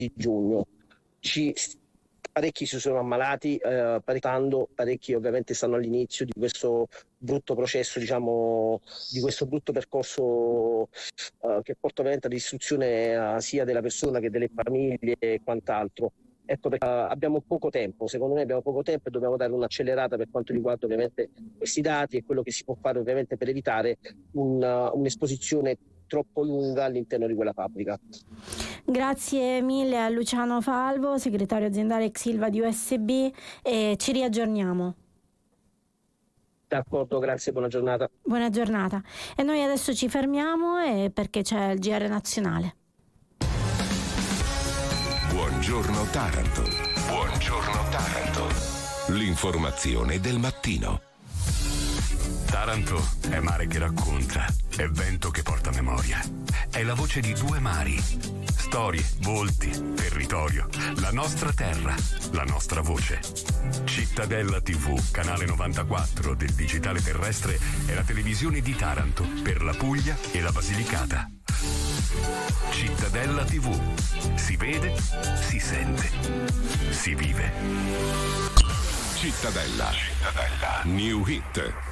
di giugno. Parecchi si sono ammalati, parecchi ovviamente stanno all'inizio di questo brutto processo, diciamo, di questo brutto percorso che porta ovviamente all'istruzione sia della persona che delle famiglie e quant'altro. Ecco, perché abbiamo poco tempo, secondo me abbiamo poco tempo e dobbiamo dare un'accelerata per quanto riguarda ovviamente questi dati e quello che si può fare ovviamente per evitare un'esposizione troppo lunga all'interno di quella fabbrica. Grazie mille a Luciano Falvo, segretario aziendale ex Ilva di USB, e ci riaggiorniamo. D'accordo, grazie, buona giornata. Buona giornata. E noi adesso ci fermiamo perché c'è il GR nazionale. Buongiorno Taranto. Buongiorno Taranto. L'informazione del mattino. Taranto è mare che racconta, è vento che porta memoria. È la voce di due mari. Storie, volti, territorio, la nostra terra, la nostra voce. Cittadella TV, canale 94 del digitale terrestre, è la televisione di Taranto per la Puglia e la Basilicata. Cittadella TV. Si vede, si sente, si vive. Cittadella. New Hit.